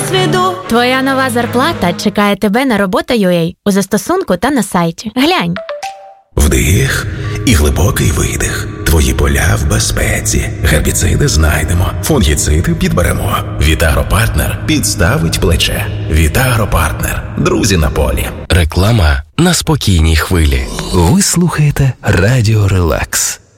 досвіду. Твоя нова зарплата чекає тебе на робота.ua у застосунку та на сайті. Глянь. Вдих і глибокий видих. Твої поля в безпеці. Гербіциди знайдемо, фунгіциди підберемо. Вітагропартнер підставить плече. Вітагропартнер. Друзі на полі. Реклама на спокійній хвилі. Ви слухаєте Радіо Релакс.